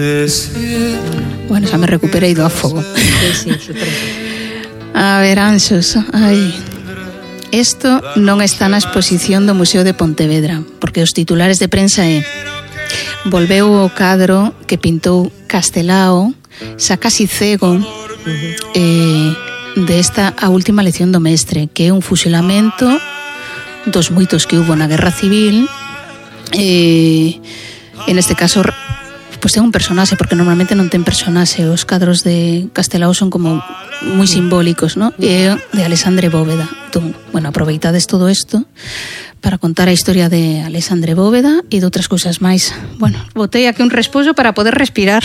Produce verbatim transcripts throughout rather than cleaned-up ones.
Bueno, xa me recuperei do afogo. Sí, sí, super. A ver, Anxos, ai... Isto non está na exposición do Museo de Pontevedra, porque os titulares de prensa é: volveu o cadro que pintou Castelao, xa casi cego, uh-huh. eh, desta a última lección do mestre, que é un fusilamento dos moitos que hubo na Guerra Civil. Eh, en este caso, pues ten un personaxe, porque normalmente non ten personaxe. Os cadros de Castelao son como moi simbólicos, ¿no? E de Alexandre Bóveda. Entón, bueno, aproveitades todo isto para contar a historia de Alexandre Bóveda e de outras cousas máis. Bueno, botei aquí un resposo para poder respirar.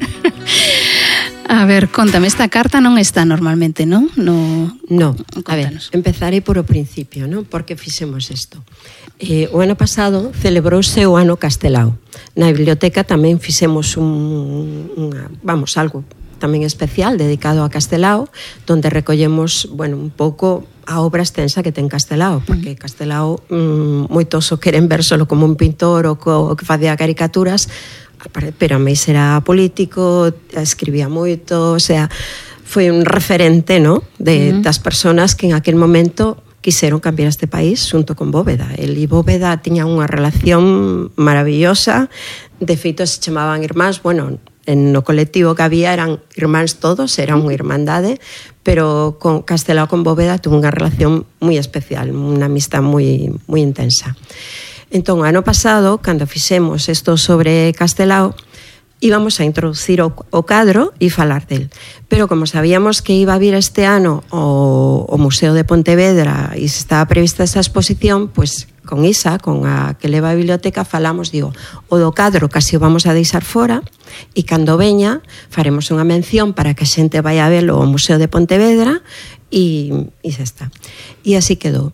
A ver, contame, esta carta non está normalmente, non? No, no, a ver, empezarei por o principio, non? Por que fixemos isto? Eh, o ano pasado celebrouse o ano Castelao. Na biblioteca tamén fixemos un, unha, vamos, algo tamén especial dedicado a Castelao, donde recollemos, bueno, un pouco a obra extensa que ten Castelao, porque Castelao mm, moitos o queren ver solo como un pintor ou co, que facía caricaturas, pero a mí era político, escribía moito, o sea, foi un referente, ¿no? De, uh-huh. das personas que en aquel momento quixeron cambiar este país xunto con Bóveda. El e Bóveda tiñan unha relación maravillosa, de feito se chamaban irmáns, bueno, en no colectivo que había eran irmáns todos, era unha irmandade, pero con Castelao con Bóveda tuvo unha relación moi especial, unha amistad moi moi intensa. Entón, ano pasado, cando fixemos isto sobre Castelao, íbamos a introducir o, o cadro e falar del. Pero como sabíamos que iba a vir este ano o, o Museo de Pontevedra e se estaba prevista esa exposición, pues con Isa, con a que leva a biblioteca, falamos, digo, o do cadro casi o vamos a deixar fora e cando veña faremos unha mención para que a xente vai a verlo ao Museo de Pontevedra e, e xa está. E así quedou.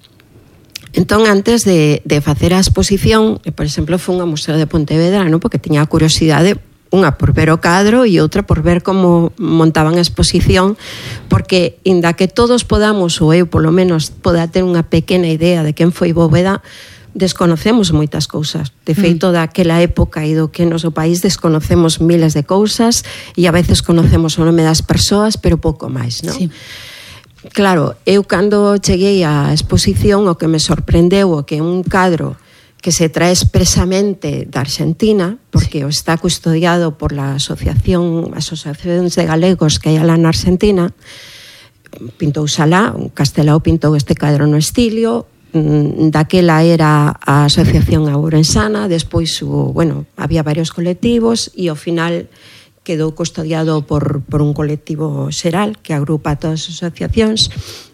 Entón, antes de, de facer a exposición, por exemplo, fun ao Museo de Pontevedra, non? Porque tiña a curiosidade, unha por ver o cadro e outra por ver como montaban a exposición, porque inda que todos podamos, ou eu polo menos poda ter unha pequena idea de quen foi Bóveda, desconocemos moitas cousas. De feito, mm. daquela época e do que no noso país desconocemos miles de cousas e a veces conocemos o nome das persoas, pero pouco máis, non? Sí. Claro, eu cando cheguei á exposición o que me sorprendeu o que un cadro que se trae expresamente da Argentina, porque sí. está custodiado por la asociación, asociacións de galegos que hai alá na Argentina, pintou Salá, un Castelao pintou este cadro no Estilio, daquela era a asociación ourensana, despois hubo, bueno, había varios colectivos e ao final quedou custodiado por, por un colectivo xeral que agrupa todas as asociacións.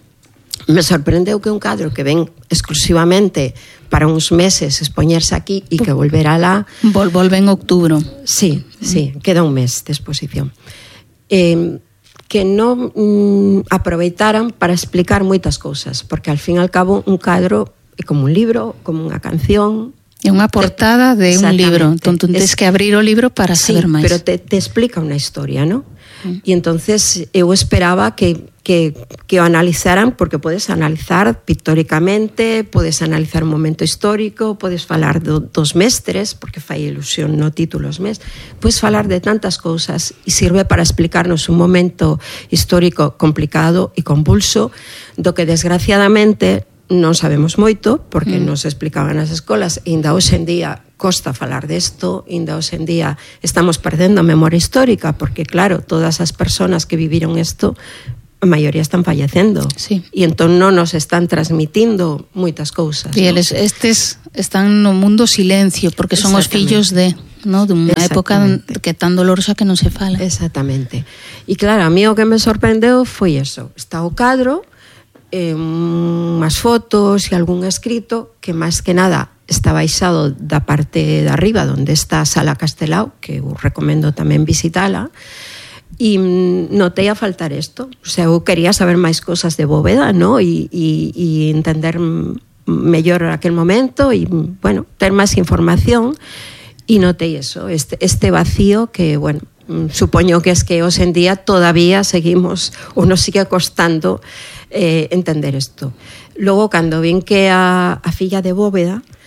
Me sorprendeu que un cadro que ven exclusivamente para uns meses expoñerse aquí e que volverá lá... Vol, volve en outubro. Sí, sí, queda un mes de exposición. Eh, que non mm, aproveitaran para explicar moitas cousas, porque al fin e al cabo un cadro é como un libro, como unha canción... É unha portada de un libro, entón tens que abrir o libro para sí, saber máis. Pero te, te explica unha historia, non? Mm. E entonces eu esperaba que, que, que o analizaran, porque podes analizar pictóricamente, podes analizar un momento histórico, podes falar do, dos mestres, porque fai ilusión no título os mestres, podes falar de tantas cousas e sirve para explicarnos un momento histórico complicado e convulso, do que desgraciadamente non sabemos moito, porque mm. nos explicaban nas escolas, e ainda hoxe en día costa falar desto, ainda hoxe en día estamos perdendo a memoria histórica, porque claro, todas as persoas que viviron isto, a maioría están fallecendo, sí. e entón non nos están transmitindo moitas cousas. E eles, ¿no? Estes están no mundo silencio, porque son os fillos de, ¿no? dunha época que tan dolorosa que non se fala. Exactamente. E claro, a mí o que me sorprendeu foi eso, está o cadro, eh, unhas fotos e algún escrito que máis que nada está baixado da parte de arriba onde está a Sala Castelao, que eu recomendo tamén visitala, e notei a faltar isto. O sea, eu quería saber máis cosas de Bóveda, ¿no? E, e, e entender mellor aquel momento e, bueno, ter máis información, e notei eso, este, este vacío que, bueno, supoño que es que hoxe en día todavía seguimos, ou nos sigue costando eh, entender isto. Logo, cando vin que a, a filla de Bóveda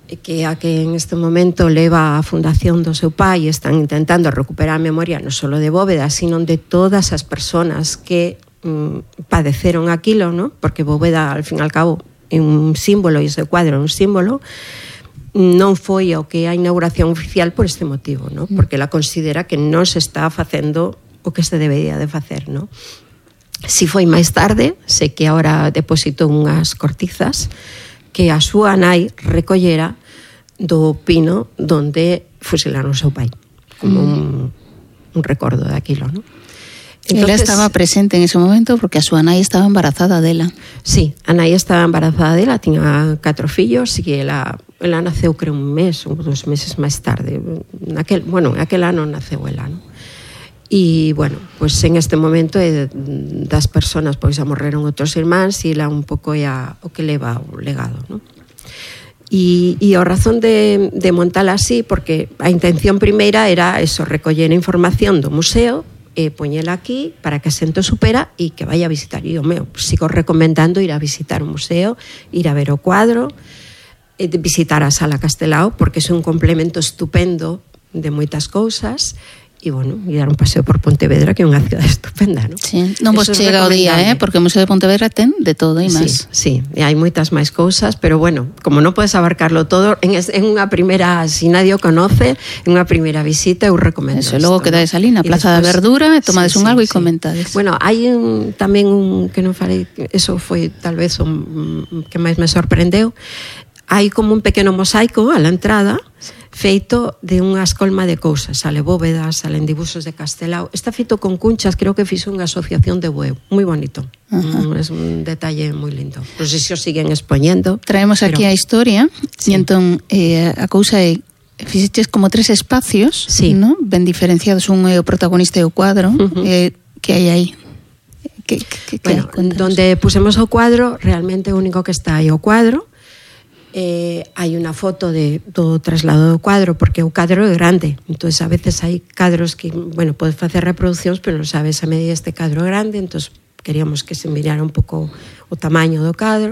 que a que en este momento leva a fundación do seu pai e están intentando recuperar a memoria non só de Bóveda, sino de todas as persoas que mm, padeceron aquilo, ¿no? Porque Bóveda, al fin e al cabo, é un símbolo, e ese cuadro é un símbolo, non foi o que a inauguración oficial por este motivo, ¿no? Porque ela considera que non se está facendo o que se debería de facer, ¿no? Si foi máis tarde, sei que agora depositou unhas cortizas que a súa nai recollera do pino donde fusilaron o seu pai, como un, un recordo daquilo, ¿no? Entonces, ela estaba presente en ese momento porque a súa nai estaba embarazada dela. Sí, a nai estaba embarazada dela, tiña catro fillos e ela, ela naceu creo un mes ou dos meses máis tarde. Naquel, bueno, en aquel ano naceu ela, ¿no? E, bueno, pues en este momento é das persoas, pois a morreron outros irmáns e ela un pouco é a, o que leva o legado, ¿no? E, e a razón de, de montala así, porque a intención primeira era eso, recoller información do museo e poñela aquí para que a xente supera e que vaya a visitar. E o meu, sigo recomendando ir a visitar o museo, ir a ver o cuadro, e visitar a Sala Castelao, porque é un complemento estupendo de moitas cousas. E, bueno, e dar un paseo por Pontevedra, que é unha cidade estupenda, non? Sí, non vos chega o día, eh? Porque o Museo de Pontevedra ten de todo e máis. Sí, sí, e hai moitas máis cousas, pero, bueno, como non podes abarcarlo todo, en, en unha primeira, si nadie o conoce, en unha primeira visita, eu recomendo eso. Logo quedades ali na Plaza da Verdura, e tomades sí, un algo sí, e comentades. Sí. Bueno, hai un, tamén un, que non falei, eso foi tal vez o que máis me sorprendeu, hai como un pequeno mosaico a la entrada, feito de unha escolma de cousas, sale Bóveda, salen dibuxos de Castelao, está feito con cunchas, creo que fixo unha asociación de Bueu, moi bonito. Uh-huh. Es un detalle moi lindo. Non sei se o siguen expoñendo. Traemos aquí pero... a historia, sí. E entón eh, a cousa é fixeches como tres espacios, sí. ¿No? Ben diferenciados, un é o protagonista e o cuadro, uh-huh. eh, que hai aí. Que, que, que bueno, hai? Donde pusemos o cuadro, realmente o único que está aí o cuadro. Eh, hai unha foto de, do traslado do cuadro, porque o cadro é grande, entonces a veces hai cadros que, bueno, podes facer reproduccións, pero non sabes a medida este cadro é grande, entonces queríamos que se mirara un pouco o tamaño do cadro.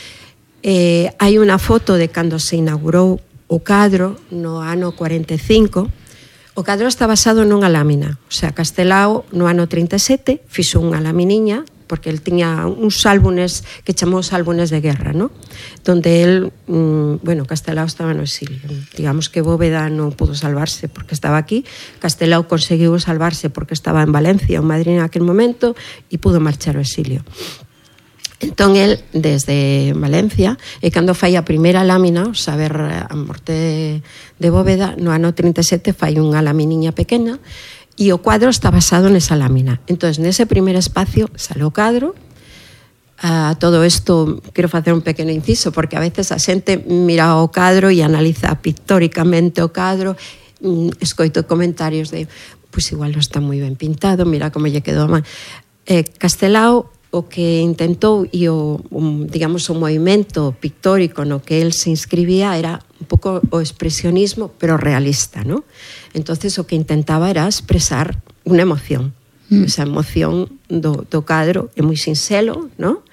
Eh, hai unha foto de cando se inaugurou o cadro no ano cuarenta e cinco. O cadro está basado nunha lámina, o sea, Castelao no ano trinta e sete fixo unha laminiña, porque el tiña uns álbumes que chamou os álbumes de guerra, ¿no? Donde el, mmm, bueno, Castelao estaba no exilio. Digamos que Bóveda non pudo salvarse porque estaba aquí, Castelao conseguiu salvarse porque estaba en Valencia, en Madrid en aquel momento, e pudo marchar ao exilio. Entón, el, desde Valencia, e cando fai a primeira lámina, o saber a morte de, de Bóveda, no ano trinta e sete fai unha laminiña pequena, e o cuadro está basado nesa lámina. Entón, nese primer espacio sale o cadro. A todo isto, quero facer un pequeno inciso, porque a veces a xente mira o cadro e analiza pictóricamente o cadro, escoito comentarios de, pois igual non está moi ben pintado, mira como lle quedou a man. Eh, Castelao, o que intentou e o, um, digamos, o movimento pictórico no que el se inscribía era un pouco o expresionismo, pero realista, ¿no? Entonces o que intentaba era expresar unha emoción. Mm. Esa emoción do, do cadro é moi sinxelo, ¿no?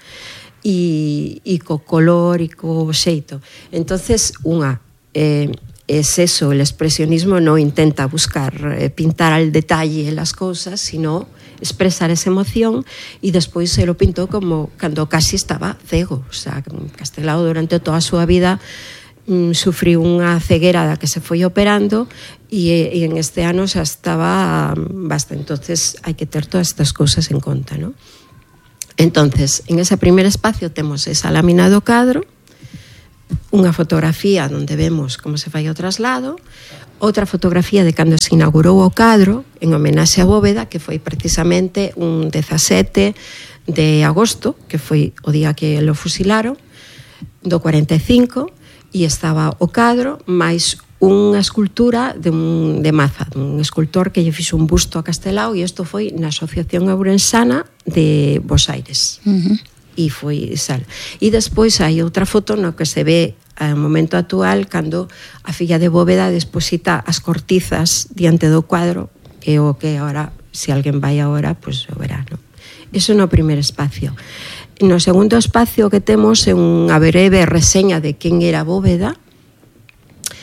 E, e co color e co xeito. Entonces, unha, eh, es eso, el expresionismo no intenta buscar eh, pintar al detalle las cosas, sino expresar esa emoción, e despois se lo pintou como cando casi estaba cego. O sea, Castelao durante toda a súa vida mm, sufriu unha ceguera da que se foi operando, e, e en este ano xa estaba basta. Entonces hai que ter todas estas cousas en conta, ¿no? Entonces, en ese primer espacio temos esa lámina do cadro, unha fotografía onde vemos como se fai o traslado, outra fotografía de cando se inaugurou o cadro en homenaxe a Bóveda, que foi precisamente un dezasete de agosto, que foi o día que lo fusilaron, do cuarenta e cinco, e estaba o cadro máis unha escultura de, un, de Maza, un escultor que lle fixo un busto a Castelao, e isto foi na Asociación Ourensana de Bos Aires. Uh-huh. E foi sal. E despois hai outra foto no que se ve ao momento actual cando a filla de Bóveda deposita as cortizas diante do cuadro, que é o que agora, se alguén vai agora, pois pues, o verá, ¿no? Eso no primeiro espacio. No segundo espacio que temos é unha breve reseña de quen era Bóveda,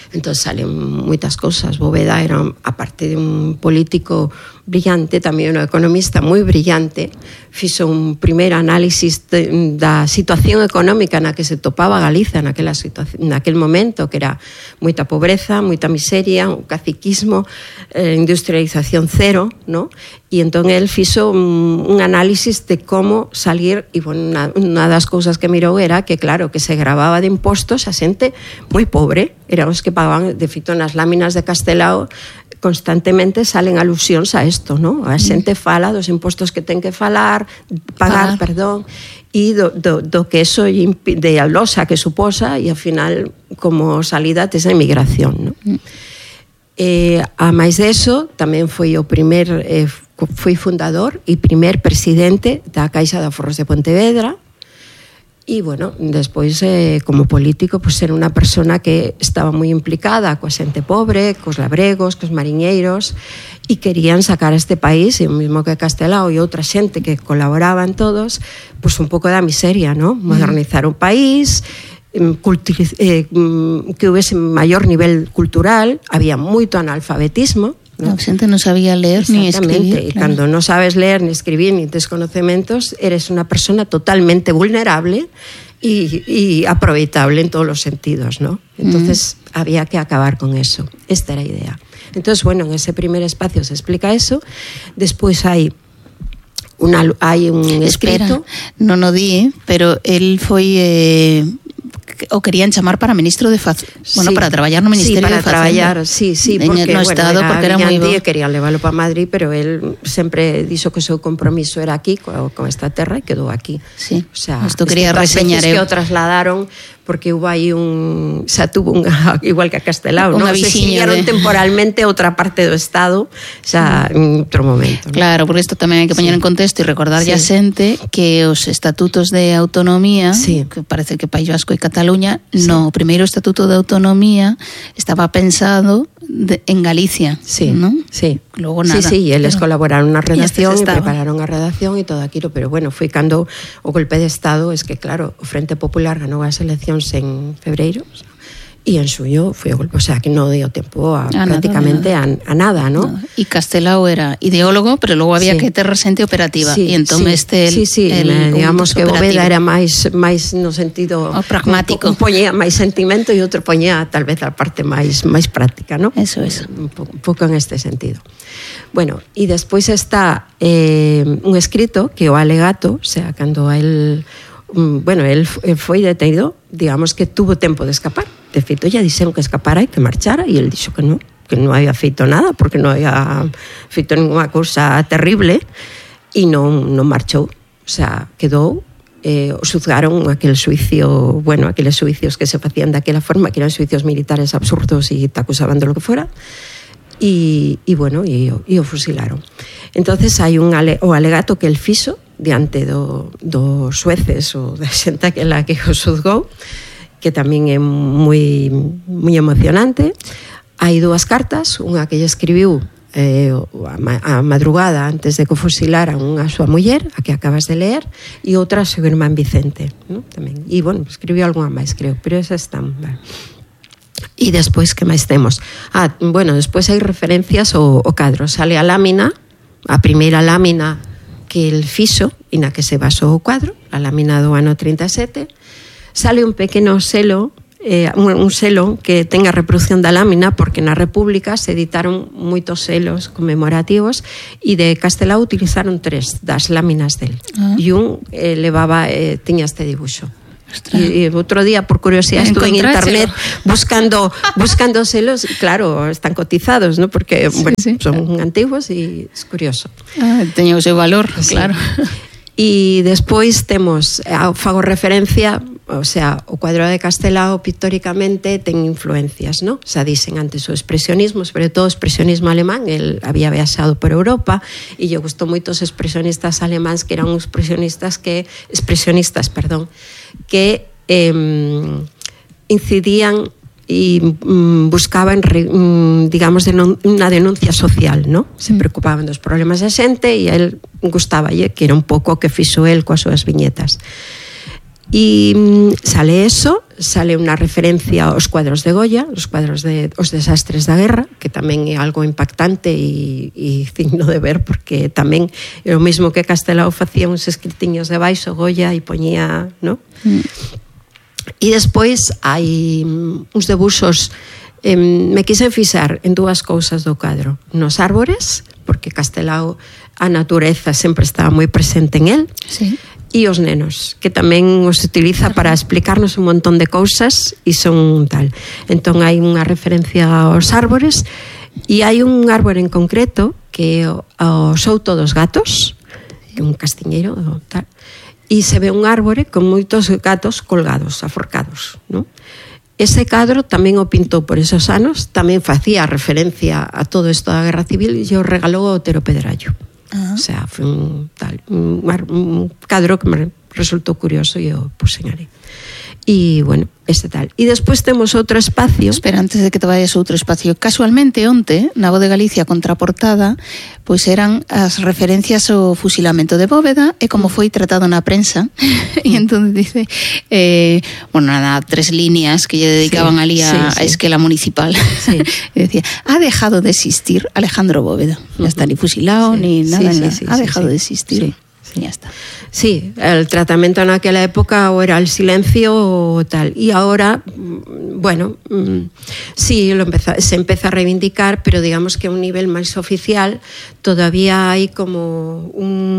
Entón salen moitas cousas. Bóveda era, aparte de un político brillante, tamén un economista moi brillante, fixo un primeiro análisis de, da situación económica na que se topaba Galiza naquela situación, naquel momento, que era moita pobreza, moita miseria, un caciquismo, eh, industrialización cero, ¿no? E entón el fixo un, un análisis de como salir, e bueno, unha, unha das cousas que mirou era que, claro, que se gravaba de impostos a xente moi pobre, eran os que pagaban, de fito, nas láminas de Castelao constantemente salen alusións a isto, ¿no? A xente fala dos impostos que ten que falar, pagar, pagar. perdón, e do, do, do que eso de a losa que suposa, e ao final como salida tes a inmigración, ¿no? Mm. Eh, a máis deso, tamén foi o primer, eh, foi fundador e primer presidente da Caixa de Aforros de Pontevedra. E, bueno, despois, eh, como político, pues, era unha persona que estaba moi implicada coa xente pobre, cos labregos, cos mariñeiros, e querían sacar este país, e o mismo que Castelao e outra xente que colaboraban todos, pues, un pouco da miseria, ¿no? Modernizar un país, culti- eh, que houvese maior nivel cultural, había moito analfabetismo, ¿no? A xente non sabía ler ni escribir. E claro, cando non sabes ler, ni escribir, ni tes conocementos, eres unha persona totalmente vulnerable e, e aproveitable en todos os sentidos, ¿no? Entonces, mm. había que acabar con eso. Esta era a idea. Entonces, bueno, en ese primer espacio se explica eso. Despois hai una, hai un escrito. Espera, non o di, pero el foi... Eh... o querían chamar para ministro de Facenda, bueno, sí, para traballar no Ministerio sí, para de Facenda. Traballar, sí, sí, porque, no bueno, estado, era, porque era moi bo. Querían leválo para Madrid, pero él sempre dixo que o seu compromiso era aquí, con, con esta terra, e quedou aquí. Sí, o sea, isto quería reseñar eu. Que o trasladaron, porque hubo aí un... xa tuvo un... igual que a Castelao, non? Se exiliaron de... temporalmente outra parte do Estado, xa en outro momento, ¿no? Claro, porque isto tamén hai que poñer sí. en contexto e recordar sí. a xente que os estatutos de autonomía, sí. que parece que País Vasco e Cataluña, sí. no, o primeiro estatuto de autonomía estaba pensado de, en Galicia, sí, ¿no? Sí. Logo nada. Sí, sí, eles pero... colaboraron na redacción e prepararon a redacción e todo aquilo, pero bueno, foi cando o golpe de Estado, es que claro, o Frente Popular ganou as eleccións en febreiro e en suyo foi o golpe, o sea, que non deu tempo a, a prácticamente nada, a, a nada, ¿no? E Castelao era ideólogo, pero logo había sí. que ter xente operativa, e sí, entón sí, este el, sí, sí, el, el digamos que Bóveda era máis máis no sentido o pragmático, un, un poñía máis sentimento e outro poñía tal vez a parte máis máis práctica, ¿no? Eso, eso. Un pouco, un pouco en este sentido. Bueno, e despois está eh, un escrito que o alegato, o sea, cando el bueno, el foi detenido, digamos que tuvo tempo de escapar. De feito, ya dixeron que escapara e que marchara, e el dixo que non, que non había feito nada, porque non había feito ninguna cousa terrible, e non, non marchou. O sea, quedou, eh, o xuzgaron aquel suicio, bueno, aqueles suicios que se facían daquela forma, que eran suicios militares absurdos e te acusaban de lo que fuera, e, e bueno, e, e o fusilaron. Entonces hai un ale, o alegato que el fixo diante do, dos xueces ou da xente que la que o xuzgou, que tamén é moi moi emocionante. Hai dúas cartas, unha que lle escribiu eh, a madrugada antes de que o fusilaran unha súa muller, a que acabas de leer, e outra a seu irmán Vicente, ¿no? Tamén. E, bueno, escribiu algunha máis, creo, pero esas están... Vale. E despois, que máis temos? Ah, bueno, despois hai referencias ao, ao cadro. Sale a lámina, a primeira lámina que el fixo e na que se basou o cuadro, a lámina do ano trinta e sete. Sale un pequeno selo, eh, un, un selo que ten a reproducción da lámina, porque na República se editaron moitos selos conmemorativos e de Castelao utilizaron tres das láminas del. Ah. E un eh, levaba, eh, tiña este dibuixo. E, e outro día, por curiosidade, estuve en internet buscando buscando selos, claro, están cotizados, ¿no? Porque sí, bueno, sí, son claro. antiguos e é curioso. Ah, teña o seu valor, sí. Claro. E despois temos, fago referencia, o sea, o cuadro de Castelao pictóricamente ten influencias, ¿no? O sea, dicen antes o expresionismo, sobre todo o expresionismo alemán, el había viaxado por Europa e lle gustou moitos expresionistas alemáns que eran expresionistas que expresionistas, perdón, que eh, incidían e mm, buscaban, mm, digamos, denun- unha denuncia social, ¿no? Se preocupaban dos problemas da xente e a él gustáballe, que era un pouco o que fixo él coas súas viñetas. Y sale eso, sale unha referencia aos cuadros de Goya, os cuadros de os desastres da guerra, que tamén é algo impactante e, e digno de ver, porque tamén é o mesmo que Castelao facía uns escritiños de baixo, Goya, e poñía, ¿no? Mm. E despois hai uns debuxos. Eh, me quixen fixar en dúas cousas do cadro, nos árbores, porque Castelao a natureza sempre estaba moi presente en el, sí. E os nenos, que tamén os utiliza para explicarnos un montón de cousas e son tal. Entón hai unha referencia aos árbores e hai un árbore en concreto que é o Souto dos Gatos, que é un castiñeiro tal, e se ve un árbore con moitos gatos colgados, aforcados, non? Ese cadro tamén o pintou por esos anos, tamén facía referencia a todo isto da Guerra Civil e o regalou a Otero Pedrallo. Uh-huh. O sea, foi un, tal, un, un cadro que me resultou curioso e o puxen ali. E, bueno, este tal. E despois temos outro espacio... Espera, antes de que te vayas a outro espacio. Casualmente, onte, na Voz de Galicia contraportada, pois eran as referencias ao fusilamento de Bóveda e como foi tratado na prensa. E entón dice, eh, bueno, nada, tres líneas que lle dedicaban sí, ali a, sí, sí. a esquela municipal. Sí. E decía, ha dejado de existir Alejandro Bóveda. Uh-huh. Ya está, ni fusilado, sí, ni nada. Sí, sí, sí, ha dejado sí, de existir. Sí. Sí, ya está. Sí, el tratamiento en aquella época o era el silencio o tal. Y ahora, bueno, sí, lo empezó, se empieza a reivindicar, pero digamos que a un nivel más oficial todavía hay como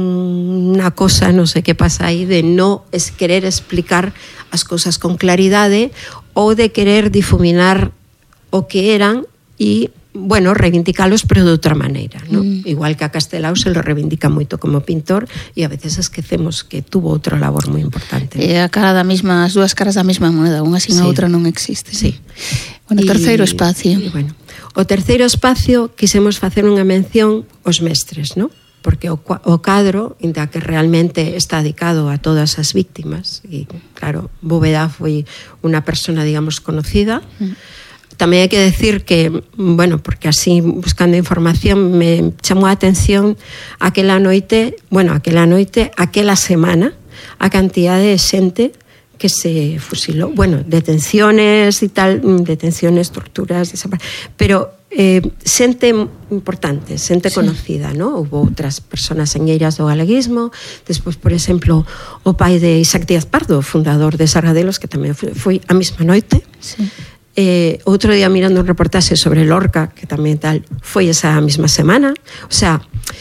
un, una cosa, no sé qué pasa ahí, de no es querer explicar las cosas con claridad o de querer difuminar o que eran y bueno, reivindicalos pero de outra maneira, ¿no? Mm. Igual que a Castelao se lo reivindica moito como pintor e a veces esquecemos que tuvo outra labor moi importante. É a cara da mesma, as dúas caras da mesma moeda, unha sin sí. a outra non existe. Sí. Bueno, o terceiro espacio. E, bueno, o terceiro espacio quisemos facer unha mención aos mestres, ¿no? Porque o, o cadro, inda que realmente está dedicado a todas as víctimas, e claro, Bóveda foi unha persona, digamos, conocida. Mm. Tamén hai que decir que, bueno, porque así buscando información me chamou a atención aquela noite, bueno, aquela noite, aquela semana, a cantidade de xente que se fusilou, bueno, detenciones e tal, detenciones, torturas, pero eh, xente importante, xente sí. conocida, ¿no? Houve outras persoas señeiras do galeguismo, despois, por exemplo, o pai de Isaac Díaz Pardo, fundador de Sargadelos, que tamén foi, foi a mesma noite. Sí. Eh, outro día mirando un reportaxe sobre Lorca, que tamén tal, foi esa mesma semana. O sea,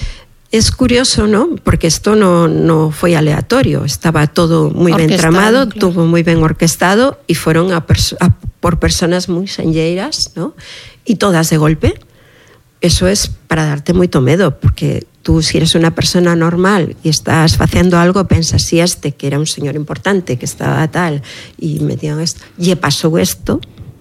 es curioso, ¿no? Porque isto no, no foi aleatorio, estaba todo moi ben tramado, claro. Tuvo moi ben orquestado e foron a perso- a, por personas moi senlleiras, ¿no? E todas de golpe. Eso es para darte moito medo, porque tú, si eres unha persona normal e estás facendo algo, pensas, si este, que era un señor importante, que estaba tal, e metían esto, e pasou isto.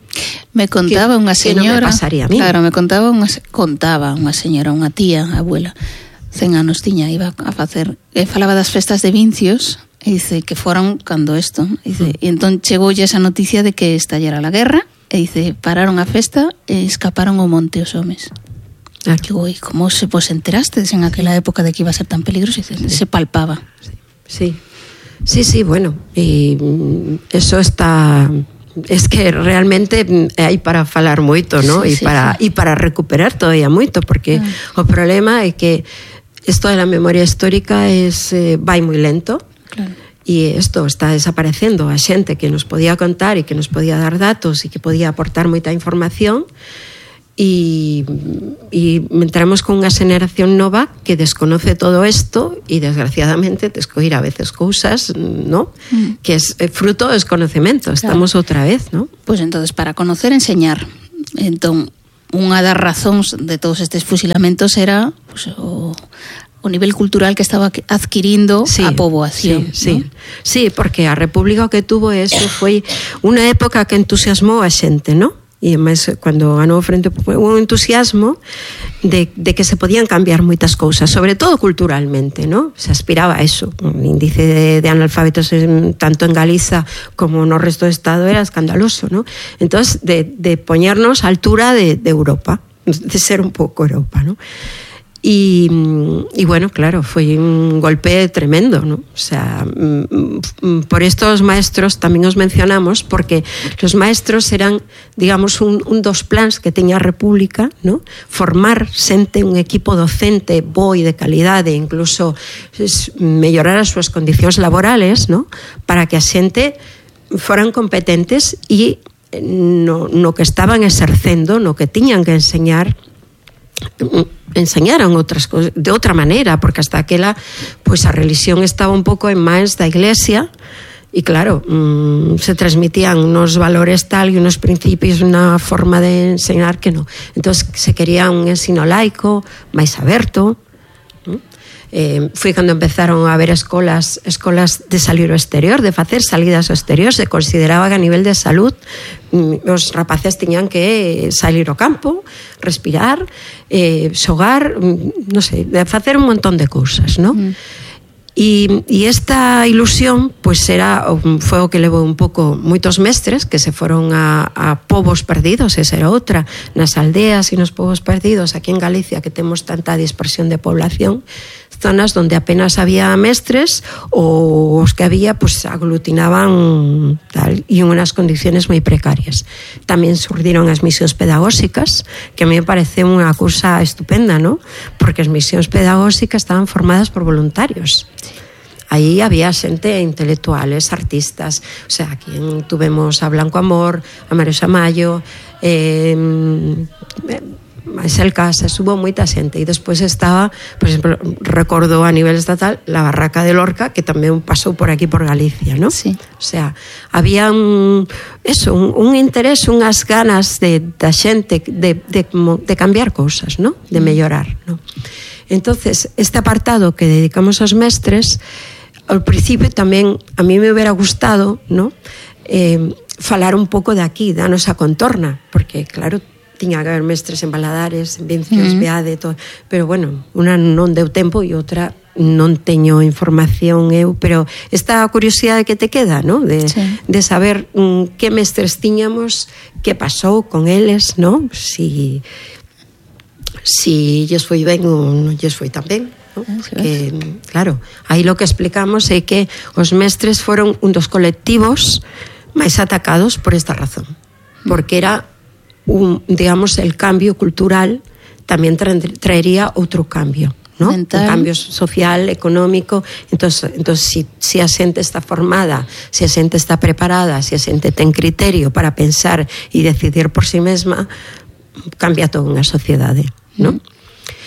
Me contaba unha señora, no me pasaría a mí. Claro, me contaba unha contaba unha señora, unha tía, abuela, cen anos tiña, iba a facer, e falaba das festas de Vincios, e dice que foron cando isto, e dice, mm. e entón chegoulle esa noticia de que estallara a guerra, e dice, pararon a festa e escaparon ao monte os homes. Claro. Digo, e como se pues enterastes en aquela época de que iba a ser tan peligroso? Dice, sí. Se palpaba. Sí, sí, sí, bueno, e eso está... Es que realmente hai para falar moito, ¿no? E sí, sí, para sí. e para recuperar todavía moito, porque ah. o problema é que isto de la memoria histórica es eh, vai moi lento. Claro. E isto está desaparecendo, a xente que nos podía contar e que nos podía dar datos e que podía aportar moita información. E, e entramos con unha xeneración nova que desconoce todo isto e desgraciadamente descoira a veces cousas, ¿no? Mm. Que es fruto do desconocemento. Estamos claro. outra vez, ¿no? Pois pues entonces, para conocer, enseñar. Entón, unha das razóns de todos estes fusilamentos era pues, o, o nivel cultural que estaba adquirindo sí, a poboación. Sí, ¿no? sí, sí, porque a República que tuvo eso foi unha época que entusiasmou a xente, ¿no? E máis, cando ganou frente un entusiasmo de, de que se podían cambiar moitas cousas, sobre todo culturalmente, ¿no? Se aspiraba a eso. Un índice de, de analfabetos en, tanto en Galiza como no resto do Estado era escandaloso, ¿no? Entonces, de, de poñernos a altura de, de Europa, de ser un pouco Europa, ¿no? y, y bueno, claro, foi un golpe tremendo, ¿no? O sea, por estos maestros tamén os mencionamos, porque los maestros eran, digamos, un, un dos plans que teña a República, ¿no? Formar xente, un equipo docente bo e de calidade, incluso mellorar as súas condicións laborales, ¿no? Para que a xente foran competentes e no, no que estaban exercendo, no que tiñan que enseñar, enseñaran outras cosas de outra maneira, porque hasta aquela pois a religión estaba un pouco en máis da Iglesia e claro, mmm, se transmitían unos valores tal e unos principios, unha forma de enseñar que non. Entón se quería un ensino laico máis aberto. Eh, foi cando empezaron a haber escolas escolas de salir ao exterior, de facer salidas ao exterior. Se consideraba que a nivel de salud os rapaces tiñan que salir ao campo, respirar, eh, xogar, non sei, de facer un montón de cousas, non? Mm. E, e esta ilusión pois era, foi o que levou un pouco moitos mestres que se foron a, a povos perdidos, esa era outra, nas aldeas e nos povos perdidos aquí en Galicia, que temos tanta dispersión de población, zonas donde apenas había mestres ou os que había pues aglutinaban tal, e en unas condiciones moi precarias. Tamén surdiron as misións pedagóxicas, que a mí me parece unha cousa estupenda, ¿no? Porque as misións pedagóxicas estaban formadas por voluntarios. Aí había xente intelectuales, artistas, o sea, aquí tuvemos a Blanco Amor, a Mario Samayo, eh, Maisel Casas, hubo moita xente, e despois estaba, por exemplo, recordo a nivel estatal la Barraca de Lorca, que tamén pasou por aquí por Galicia, ¿no? Sí. O sea, había un, eso, un, un interés, unhas ganas de, da xente de, de, de cambiar cousas, ¿no? De mellorar, ¿no? Entonces, este apartado que dedicamos aos mestres, ao principio tamén a mí me hubiera gustado, ¿no? Eh, falar un pouco de aquí, da nosa contorna, porque claro, tiña que haber mestres en Valadares, en Vincios, uh -huh. Beade, todo, pero bueno, unha non deu tempo e outra non teño información eu, pero esta curiosidade que te queda, ¿no? De, sí. de saber um, que mestres tiñamos, que pasou con eles, ¿no? Si, si lles foi ben ou non lles foi tan ben, ¿no? Porque, claro, aí lo que explicamos é que os mestres foron un dos colectivos máis atacados por esta razón, porque era un, digamos, el cambio cultural tamén tra traería outro cambio, ¿no? Mental. Un cambio social, económico. Entonces, entonces si, si a xente está formada, si a xente está preparada, si a xente ten criterio para pensar e decidir por si mesma, cambia toda unha sociedade, ¿no? Mm.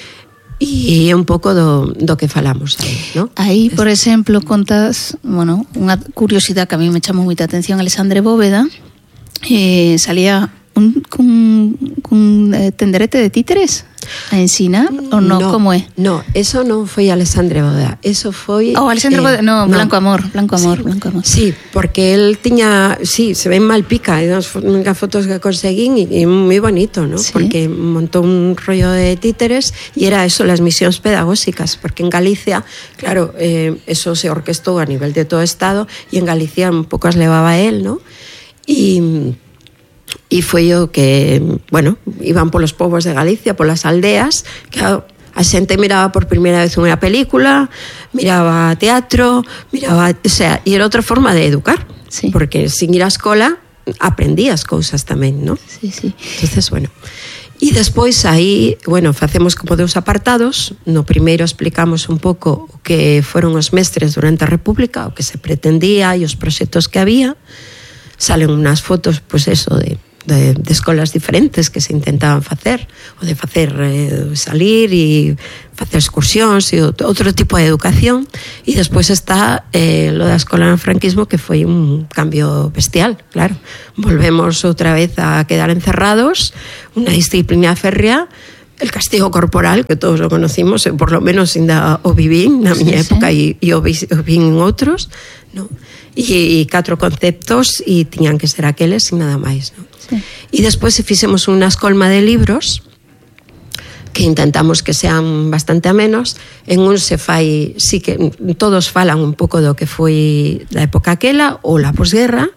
E é un pouco do, do que falamos aí, ¿no? Aí, por exemplo, contas, bueno, unha curiosidade que a mí me chamou moita atención, Alexandre Bóveda, eh, salía un, cun, cun eh, tenderete de títeres a ensinar, ou non, no, como é? No, eso non foi Alexandre Bóveda, eso foi... Oh, Alexandre eh, Bóveda, no, no, Blanco Amor, Blanco Amor, sí, Blanco Amor. Sí, porque él tiña, sí, se ven mal pica, e das únicas fotos que conseguín, e, e moi bonito, ¿no? Sí. Porque montó un rollo de títeres, e era eso, las misiones pedagógicas, porque en Galicia, claro, eh, eso se orquestou a nivel de todo o Estado, e en Galicia un pouco as levaba él, ¿no? E... E foi o que, bueno, iban polos povos de Galicia, polas aldeas, que a xente miraba por primeira vez unha película, miraba teatro, miraba, o sea, e era outra forma de educar, sí. Porque sin ir á escola aprendías cousas tamén, ¿no? Sí, sí. Entonces, bueno, e despois aí, bueno, facemos como dous apartados. No primeiro explicamos un pouco o que foron os mestres durante a República, o que se pretendía e os proxectos que había. Salen unas fotos, pues eso, de, de, de escolas diferentes que se intentaban facer, o de facer eh, salir e facer excursións e outro tipo de educación. E despois está eh, lo da escola no franquismo, que foi un cambio bestial, claro. Volvemos outra vez a quedar encerrados, unha disciplina férrea, el castigo corporal, que todos lo conocimos, por lo menos ainda o vivín na miña sí, época sí. E, e o, vi, o vin en outros, no? E, e catro conceptos e tiñan que ser aqueles e nada máis, no? Sí. E despois fixemos unha escolma de libros que intentamos que sean bastante amenos. En un se fai, sí que todos falan un pouco do que foi da época aquela ou la posguerra,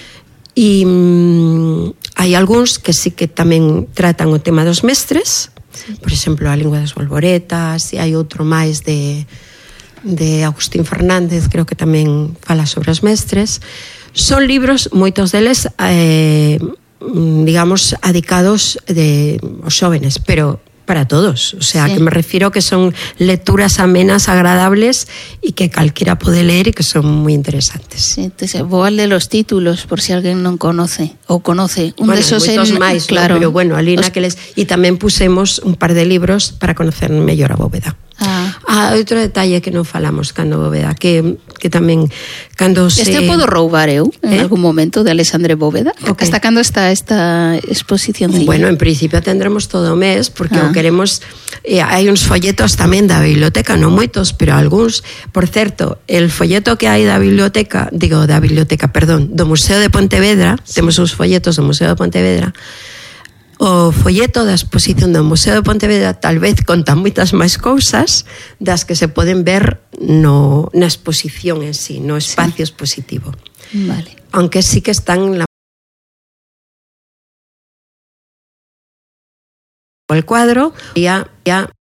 e mm, hai algúns que sí que tamén tratan o tema dos mestres, Sí. Por exemplo, A lingua das bolboretas, e hai outro máis de, de Agustín Fernández, creo que tamén fala sobre os mestres. Son libros, moitos deles, eh, digamos, adicados de os xóvenes, pero para todos, o sea, sí. que me refiero que son lecturas amenas, agradables y que calquera pode leer y que son muy interesantes. Sí, entonces, vou a ler los títulos por si alguén non conoce ou conoce un bueno, desos moitos en... máis, claro, ¿no? Pero bueno, Alina os... que les e tamén pusemos un par de libros para conocer mellor a Bóveda. Ah. ah, outro detalle que non falamos cando Bóveda, que que tamén cando se... Este podo roubar eu en eh? algún momento de Alexandre Bóveda. Okay. Hasta cando está esta exposición? Bueno, en principio tendremos todo o mes, porque ah. o queremos... Eh, hai uns folletos tamén da biblioteca, non moitos, pero algúns. Por certo, el folleto que hai da biblioteca, digo, da biblioteca, perdón, do Museo de Pontevedra, sí. temos uns folletos do Museo de Pontevedra. O folleto da exposición do Museo de Pontevedra tal vez conta moitas máis cousas das que se poden ver no, na exposición en sí, no espacio sí. expositivo. Vale. Aunque sí que están la... el cuadro, ya, ya